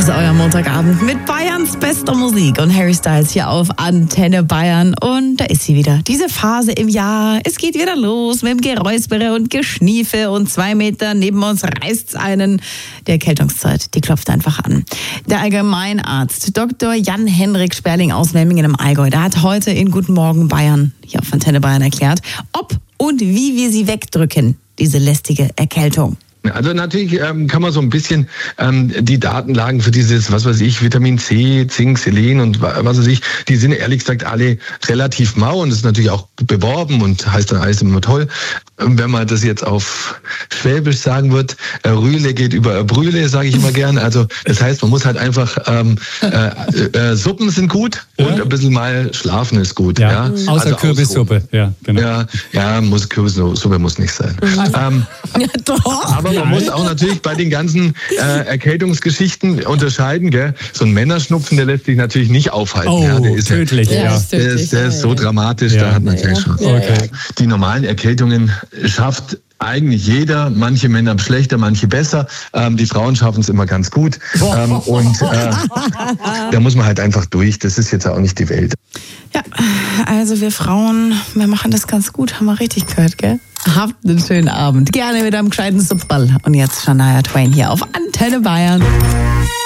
ist euer Montagabend mit Bayerns bester Musik und Harry Styles hier auf Antenne Bayern. Und da ist sie wieder. Diese Phase im Jahr, es geht wieder los mit dem Geräuspere und Geschniefe und 2 Meter neben uns reißt's einen. Die Erkältungszeit, die klopft einfach an. Der Allgemeinarzt Dr. Jan-Henrik Sperling aus Memmingen im Allgäu, der hat heute in Guten Morgen Bayern hier auf Antenne Bayern erklärt, ob und wie wir sie wegdrücken, diese lästige Erkältung. Also natürlich kann man so ein bisschen die Datenlagen für dieses, was weiß ich, Vitamin C, Zink, Selen und was weiß ich, die sind ehrlich gesagt alle relativ mau und das ist natürlich auch beworben und heißt dann alles immer toll. Wenn man das jetzt auf Schwäbisch sagen wird, Rühle geht über Brühle, sage ich immer gern. Also das heißt, man muss halt einfach, Suppen sind gut und ein bisschen mal schlafen ist gut. Ja. Ja? Außer also Kürbissuppe, ja, genau. Ja, Kürbissuppe muss nicht sein. Ja, doch. Aber man muss auch natürlich bei den ganzen Erkältungsgeschichten unterscheiden, gell? So ein Männerschnupfen, der lässt sich natürlich nicht aufhalten. Oh, ja, der ist tödlich, ja. Der ist so dramatisch, da hat man keine Chance. Okay. Die normalen Erkältungen schafft eigentlich jeder, manche Männer schlechter, manche besser. Die Frauen schaffen es immer ganz gut. Da muss man halt einfach durch. Das ist jetzt auch nicht die Welt. Ja, also wir Frauen, wir machen das ganz gut, haben wir richtig gehört, gell? Habt einen schönen Abend. Gerne mit einem gescheiten Suppball. Und jetzt Shania Twain hier auf Antenne Bayern.